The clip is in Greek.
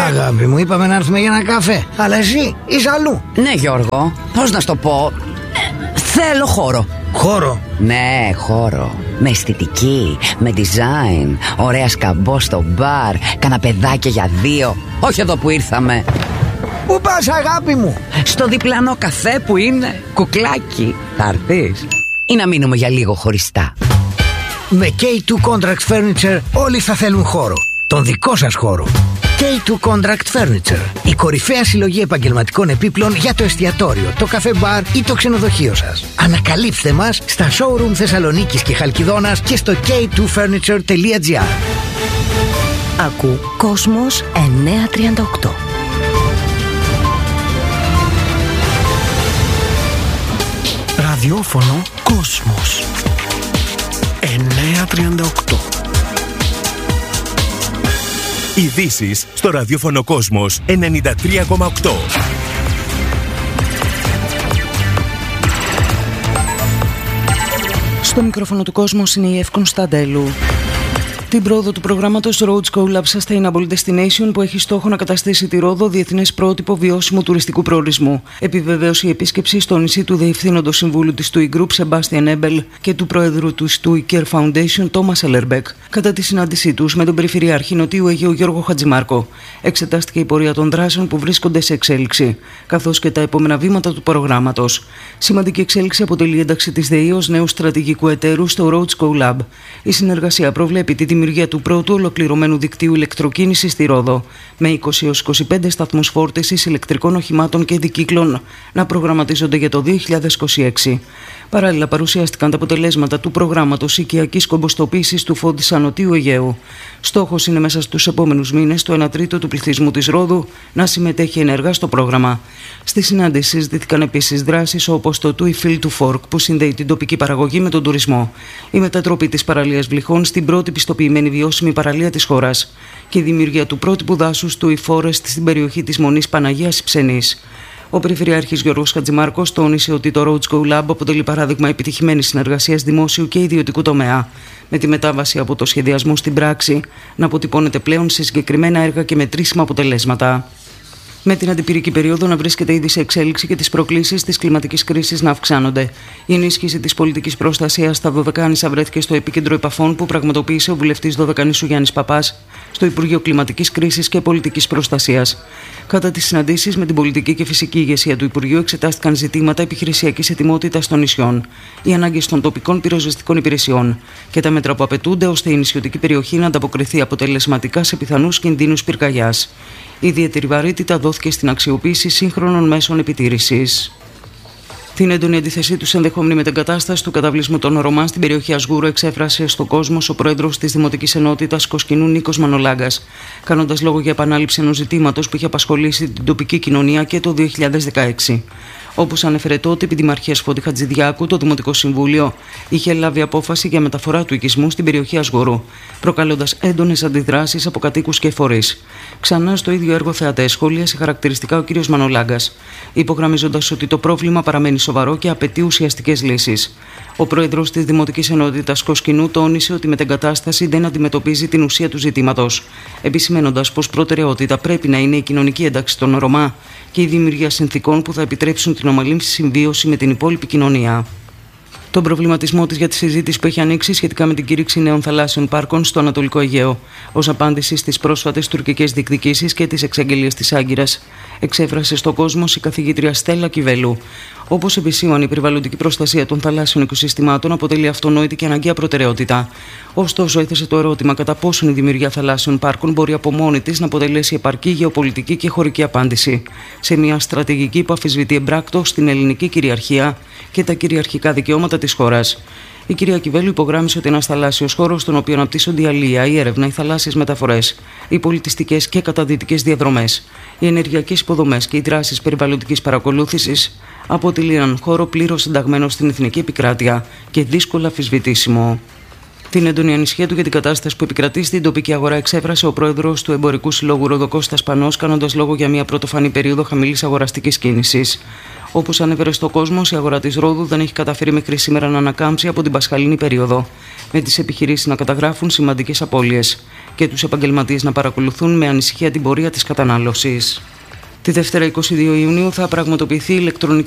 Αγάπη μου, είπαμε να έρθουμε για ένα καφέ. Αλλά εσύ είσαι αλλού. Ναι, Γιώργο, πώς να σου το πω. Θέλω χώρο. Χώρο? Ναι, χώρο. Με αισθητική, με design. Ωραία σκαμπό στο μπαρ. Καναπεδάκια για δύο. Όχι εδώ που ήρθαμε. Πού πας, αγάπη μου? Στο διπλανό καφέ που είναι. Κουκλάκι. Θα έρθεις ή να μείνουμε για λίγο χωριστά? Με K2 Contract Furniture όλοι θα θέλουν χώρο. Τον δικό σας χώρο. K2 Contract Furniture. Η κορυφαία συλλογή επαγγελματικών επίπλων για το εστιατόριο, το καφέ μπαρ ή το ξενοδοχείο σας. Ανακαλύψτε μας στα showroom Θεσσαλονίκης και Χαλκιδόνας και στο k2furniture.gr. Ακού Κόσμος 938. Ραδιόφωνο Κόσμος 938. Ειδήσεις στο ραδιόφωνο Κόσμος 93,8. Στο μικρόφωνο του Κόσμος είναι η Εύη Κωνσταντέλου. Την πρόοδο του προγράμματος Roads Collab Sustainable Destination, που έχει στόχο να καταστήσει τη Ρόδο διεθνές πρότυπο βιώσιμου τουριστικού προορισμού. Επιβεβαίωσε η επίσκεψη στο νησί του Διευθύνοντος Συμβούλου της TUI Group, Sebastian Ebel, και του Πρόεδρου του TUI Care Foundation, Thomas Ellerbeck. Κατά τη συνάντησή τους με τον Περιφερειάρχη Νοτιού Αιγαίου Γιώργο Χατζημάρκο, εξετάστηκε η πορεία των δράσεων που βρίσκονται σε εξέλιξη, καθώς και τα επόμενα βήματα του προγράμματος. Σημαντική εξέλιξη αποτελεί η ένταξη της ΔΕΗ ως νέου στρατηγικού εταίρου στο Roads Collab. Η συνεργασία προβλέπει τη δημιουργία του πρώτου ολοκληρωμένου δικτύου ηλεκτροκίνησης στη Ρόδο, με 20 έως 25 σταθμούς φόρτισης ηλεκτρικών οχημάτων και δικύκλων να προγραμματίζονται για το 2026. Παράλληλα, παρουσιάστηκαν τα αποτελέσματα του προγράμματος οικιακής κομποστοποίησης του Φόντισσα Νοτιού Αιγαίου. Στόχος είναι μέσα στους επόμενους μήνες το 1 τρίτο του πληθυσμού της Ρόδου να συμμετέχει ενεργά στο πρόγραμμα. Στη συνάντηση συζητήθηκαν επίσης δράσεις όπως το TUI Field to Fork, που συνδέει την τοπική παραγωγή με τον τουρισμό, η μετατροπή της παραλίας Βλυχών στην πρώτη πιστοποιημένη βιώσιμη παραλία της χώρας και η δημιουργία του πρότυπου δάσους TUI Forest στην περιοχή της Μονής Παναγίας Υψενής. Ο Περιφερειάρχης Γιώργος Χατζημάρκος τόνισε ότι το Roads Collab αποτελεί παράδειγμα επιτυχημένης συνεργασίας δημόσιου και ιδιωτικού τομέα, με τη μετάβαση από το σχεδιασμό στην πράξη να αποτυπώνεται πλέον σε συγκεκριμένα έργα και μετρήσιμα αποτελέσματα. Με την αντιπυρική περίοδο να βρίσκεται ήδη σε εξέλιξη και τις προκλήσεις της κλιματικής κρίσης να αυξάνονται. Η ενίσχυση της πολιτικής προστασίας στα Δωδεκάνησα βρέθηκε στο επίκεντρο επαφών που πραγματοποίησε ο βουλευτής Δωδεκανήσου Γιάννης Παπάς στο Υπουργείο Κλιματικής Κρίσης και Πολιτικής Προστασίας. Κατά τις συναντήσεις με την πολιτική και φυσική ηγεσία του Υπουργείου εξετάστηκαν ζητήματα επιχειρησιακής ετοιμότητας των νησιών, οι ανάγκες των τοπικών πυροσβεστικών υπηρεσιών και τα μέτρα που απαιτούνται ώστε η νησιωτική περιοχή να ανταποκριθεί αποτελεσματικά σε πιθανούς κινδύνους πυρκαγιάς. Ιδιαίτερη βαρύτητα δόθηκε στην αξιοποίηση σύγχρονων μέσων επιτήρησης. Την έντονη αντίθεσή του σε ενδεχόμενη μετεγκατάσταση του καταβλισμού των Ρωμά στην περιοχή Ασγούρου εξέφρασε στον κόσμο ο πρόεδρος της Δημοτικής Ενότητας Κοσκινού Νίκος Μανολάγκας, κάνοντας λόγο για επανάληψη ενός ζητήματος που είχε απασχολήσει την τοπική κοινωνία και το 2016. Όπως ανέφερε τότε επί Δημαρχίας Φώτη Χατζηδιάκου, το Δημοτικό Συμβούλιο είχε λάβει απόφαση για μεταφορά του οικισμού στην περιοχή Ασγούρου, προκαλώντας έντονες αντιδράσεις από κατοίκους και φορείς. Ξανά στο ίδιο έργο θεατές σχολίασε χαρακτηριστικά ο κ. Μανολάγκας, υπογραμμίζοντας ότι το πρόβλημα παραμένει σοβαρό και απαιτεί ουσιαστικές λύσεις. Ο πρόεδρος της Δημοτικής Ενότητας Κοσκινού τόνισε ότι η μετεγκατάσταση δεν αντιμετωπίζει την ουσία του ζητήματος, επισημαίνοντας πως προτεραιότητα πρέπει να είναι η κοινωνική ένταξη των Ρωμά και η δημιουργία συνθηκών που θα επιτρέψουν την ομαλή συμβίωση με την υπόλοιπη κοινωνία. Τον προβληματισμό της για τη συζήτηση που έχει ανοίξει σχετικά με την κήρυξη νέων θαλάσσιων πάρκων στο Ανατολικό Αιγαίο, ως απάντηση στις πρόσφατες τουρκικές διεκδικήσεις και τις εξαγγελίες της Άγκυρας, εξέφρασε στον κόσμο η καθηγήτρια Στέλλα Κιβέλου. Όπως επισήμανε, η περιβαλλοντική προστασία των θαλάσσιων οικοσυστημάτων αποτελεί αυτονόητη και αναγκαία προτεραιότητα. Ωστόσο, έθεσε το ερώτημα κατά πόσον η δημιουργία θαλάσσιων πάρκων μπορεί από μόνη της να αποτελέσει επαρκή γεωπολιτική και χωρική απάντηση σε μια στρατηγική που αμφισβητεί εμπράκτως την ελληνική κυριαρχία και τα κυριαρχικά δικαιώματα της χώρας. Η κυρία Κιβέλου υπογράμμισε ότι ένας θαλάσσιος χώρος, στον οποίο αναπτύσσονται η αλεία, η έρευνα, οι θαλάσσιες μεταφορές, οι πολιτιστικές και καταδυτικές διαδρομές, οι ενεργειακές υποδομές και οι δράσεις περιβαλλοντικής παρακολούθησης, αποτελεί έναν χώρο πλήρως ενταγμένο στην εθνική επικράτεια και δύσκολα αμφισβητήσιμο. Την έντονη ανησυχία του για την κατάσταση που επικρατεί στην τοπική αγορά εξέφρασε ο πρόεδρος του Εμπορικού Συλλόγου Ρόδο Κώστας Πανός, κάνοντας λόγο για μια πρωτοφανή περίοδο χαμηλής αγοραστικής κίνησης. Όπως ανέφερε στον κόσμο, η αγορά της Ρόδου δεν έχει καταφέρει μέχρι σήμερα να ανακάμψει από την πασχαλινή περίοδο, με τις επιχειρήσεις να καταγράφουν σημαντικές απώλειες. και τους επαγγελματίες να παρακολουθούν με ανησυχία την πορεία της κατανάλωσης. Τη Δευτέρα 22 Ιουνίου θα πραγματοποιηθεί ηλεκτρονική